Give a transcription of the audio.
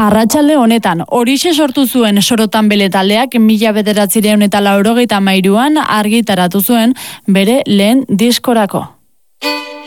Arratsalde honetan, horixe sortu zuen Sorotan Bele taldeak 1983an argitaratu zuen bere lehen diskorako.